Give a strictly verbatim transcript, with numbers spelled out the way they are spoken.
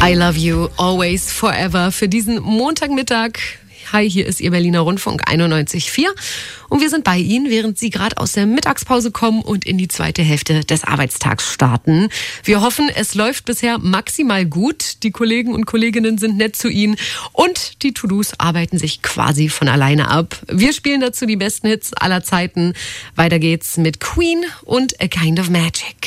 I love you always forever für diesen Montagmittag. Hi, hier ist Ihr Berliner Rundfunk einundneunzig Komma vier und wir sind bei Ihnen, während Sie gerade aus der Mittagspause kommen und in die zweite Hälfte des Arbeitstags starten. Wir hoffen, es läuft bisher maximal gut. Die Kollegen und Kolleginnen sind nett zu Ihnen und die To-Dos arbeiten sich quasi von alleine ab. Wir spielen dazu die besten Hits aller Zeiten. Weiter geht's mit Queen und A Kind of Magic.